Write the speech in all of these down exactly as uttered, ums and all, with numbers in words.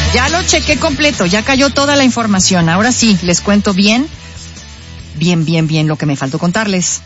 Ya lo chequé completo, ya cayó toda la información. Ahora sí, les cuento bien, bien, bien, bien lo que me faltó contarles.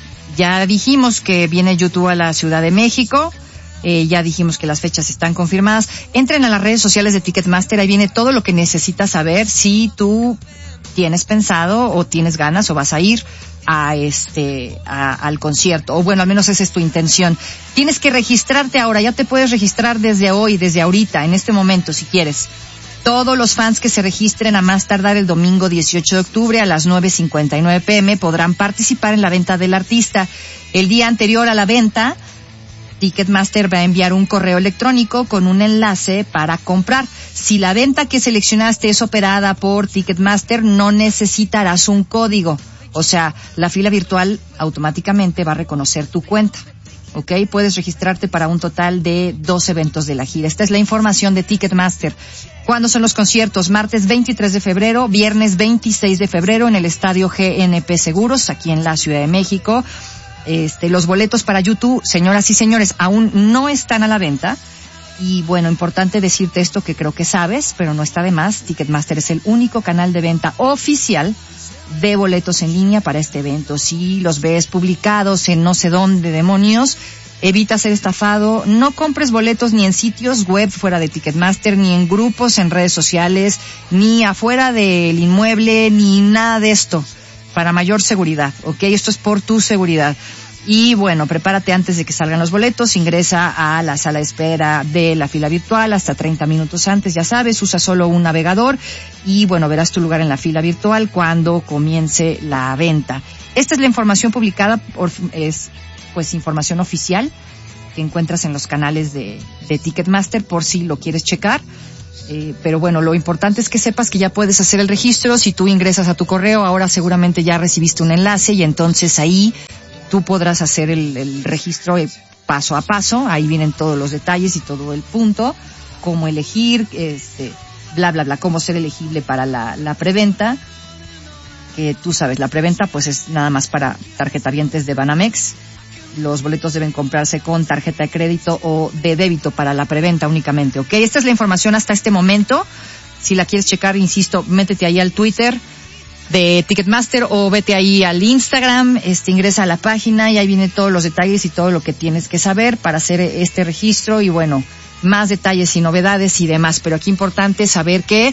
Ya dijimos que viene YouTube a la Ciudad de México. Eh, ya dijimos que las fechas están confirmadas. Entren a las redes sociales de Ticketmaster, ahí viene todo lo que necesitas saber si tú tienes pensado o tienes ganas o vas a ir a este a, al concierto, o bueno, al menos esa es tu intención. Tienes que registrarte ahora, ya te puedes registrar desde hoy, desde ahorita, en este momento, si quieres. Todos los fans que se registren a más tardar el domingo dieciocho de octubre a las nueve cincuenta y nueve pm podrán participar en la venta del artista. El día anterior a la venta, Ticketmaster va a enviar un correo electrónico con un enlace para comprar. Si la venta que seleccionaste es operada por Ticketmaster, no necesitarás un código. O sea, la fila virtual automáticamente va a reconocer tu cuenta. ¿Ok? Puedes registrarte para un total de dos eventos de la gira. Esta es la información de Ticketmaster. ¿Cuándo son los conciertos? Martes veintitrés de febrero, viernes veintiséis de febrero en el Estadio G N P Seguros, aquí en la Ciudad de México. Este, los boletos para YouTube, señoras y señores, aún no están a la venta. Y bueno, importante decirte esto que creo que sabes, pero no está de más. Ticketmaster es el único canal de venta oficial de boletos en línea para este evento. Si los ves publicados en no sé dónde demonios, evita ser estafado. No compres boletos ni en sitios web fuera de Ticketmaster, ni en grupos en redes sociales, ni afuera del inmueble, ni nada de esto. Para mayor seguridad, ¿ok? Esto es por tu seguridad. Y bueno, prepárate antes de que salgan los boletos, ingresa a la sala de espera de la fila virtual hasta treinta minutos antes, ya sabes, usa solo un navegador y bueno, verás tu lugar en la fila virtual cuando comience la venta. Esta es la información publicada, por, es pues información oficial que encuentras en los canales de, de Ticketmaster por si lo quieres checar. Eh, pero bueno, lo importante es que sepas que ya puedes hacer el registro. Si tú ingresas a tu correo, ahora seguramente ya recibiste un enlace y entonces ahí tú podrás hacer el, el registro paso a paso. Ahí vienen todos los detalles y todo el punto, cómo elegir, este, bla, bla, bla, cómo ser elegible para la, la preventa. Que tú sabes, la preventa pues es nada más para tarjetavientes de Banamex. Los boletos deben comprarse con tarjeta de crédito o de débito para la preventa únicamente, ¿ok? Esta es la información hasta este momento. Si la quieres checar, insisto, métete ahí al Twitter de Ticketmaster o vete ahí al Instagram, este, ingresa a la página y ahí vienen todos los detalles y todo lo que tienes que saber para hacer este registro y bueno, más detalles y novedades y demás. Pero aquí importante saber que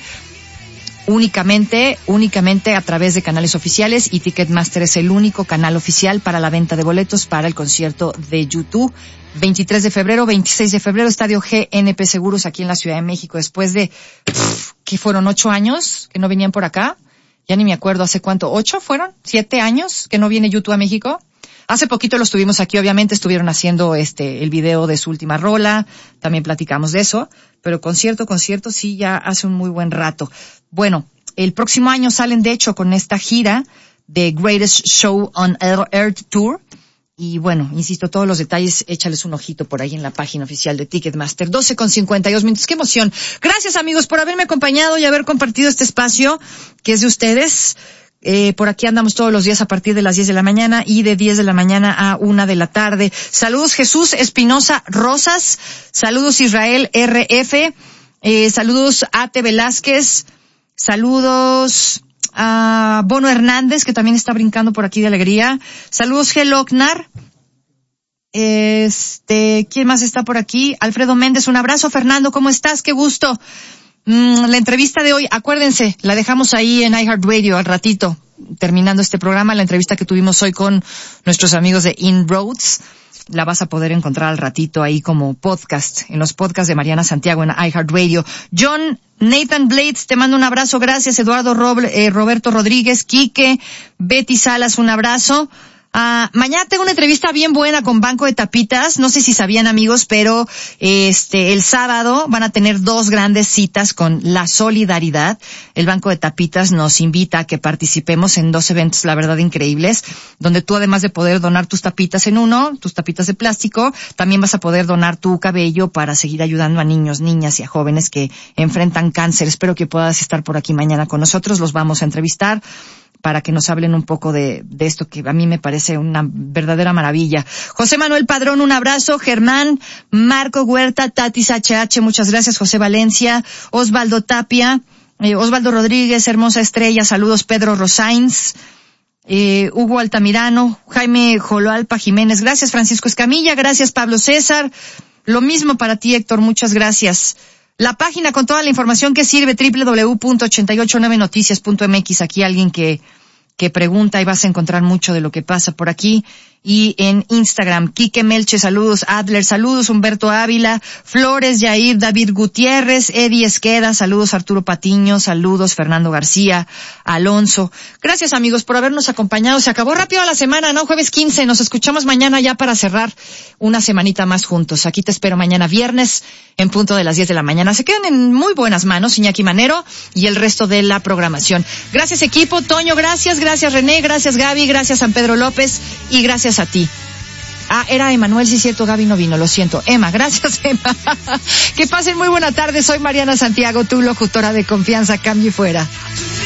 únicamente, únicamente a través de canales oficiales y Ticketmaster es el único canal oficial para la venta de boletos para el concierto de YouTube. veintitrés de febrero, veintiséis de febrero, Estadio G N P Seguros aquí en la Ciudad de México. Después de, ¿qué fueron? ¿Ocho años que no venían por acá? Ya ni me acuerdo hace cuánto. ¿Ocho fueron? ¿Siete años que no viene YouTube a México? Hace poquito los tuvimos aquí, obviamente estuvieron haciendo este el video de su última rola, también platicamos de eso, pero concierto, concierto sí ya hace un muy buen rato. Bueno, el próximo año salen de hecho con esta gira de Greatest Show on Earth Tour. Y bueno, insisto, todos los detalles, échales un ojito por ahí en la página oficial de Ticketmaster. doce con cincuenta y dos minutos. ¡Qué emoción! Gracias, amigos, por haberme acompañado y haber compartido este espacio que es de ustedes. Eh, por aquí andamos todos los días a partir de las diez de la mañana y de diez de la mañana a una de la tarde. Saludos Jesús Espinosa Rosas. Saludos Israel R F. Eh, saludos Ate Velázquez. Saludos a Bono Hernández, que también está brincando por aquí de alegría. Saludos G. Lochnar. Este, ¿quién más está por aquí? Alfredo Méndez, un abrazo. Fernando, ¿cómo estás? Qué gusto. Mm, la entrevista de hoy, acuérdense, la dejamos ahí en iHeartRadio al ratito, terminando este programa. La entrevista que tuvimos hoy con nuestros amigos de Inroads, la vas a poder encontrar al ratito ahí como podcast, en los podcasts de Mariana Santiago en iHeartRadio. John Nathan Blades, te mando un abrazo, gracias. Eduardo Roble, eh, Roberto Rodríguez, Quique, Betty Salas, un abrazo. Ah, mañana tengo una entrevista bien buena con Banco de Tapitas. No sé si sabían, amigos, pero este el sábado van a tener dos grandes citas con la solidaridad. El Banco de Tapitas nos invita a que participemos en dos eventos, la verdad, increíbles, donde tú, además de poder donar tus tapitas en uno, tus tapitas de plástico, también vas a poder donar tu cabello para seguir ayudando a niños, niñas y a jóvenes que enfrentan cáncer. Espero que puedas estar por aquí mañana con nosotros. Los vamos a entrevistar. para que nos hablen un poco de, de esto que a mí me parece una verdadera maravilla. José Manuel Padrón, un abrazo. Germán, Marco Huerta, Tatis H H, muchas gracias. José Valencia, Osvaldo Tapia, eh, Osvaldo Rodríguez, hermosa estrella, saludos. Pedro Rosains, eh, Hugo Altamirano, Jaime Joloalpa Jiménez, gracias. Francisco Escamilla, gracias. Pablo César, lo mismo para ti, Héctor, muchas gracias. La página con toda la información que sirve, doble u doble u doble u punto ochenta y ocho nueve noticias punto m x. Aquí alguien que, que pregunta y vas a encontrar mucho de lo que pasa por aquí. Y en Instagram, Quique Melche, saludos. Adler, saludos. Humberto Ávila, Flores, Yair, David Gutiérrez, Eddie Esqueda, saludos. Arturo Patiño, saludos. Fernando García, Alonso. Gracias, amigos, por habernos acompañado. Se acabó rápido la semana, ¿no? Jueves quince. Nos escuchamos mañana ya para cerrar una semanita más juntos. Aquí te espero mañana viernes en punto de las diez de la mañana. Se quedan en muy buenas manos Iñaki Manero y el resto de la programación. Gracias, equipo. Toño, gracias. Gracias, René. Gracias, Gaby. Gracias, San Pedro López. Y gracias a ti. Ah, era Emanuel, sí, cierto, Gaby no vino, lo siento. Emma, gracias, Emma. Que pasen muy buena tarde. Soy Mariana Santiago, tu locutora de confianza. Cambio y fuera.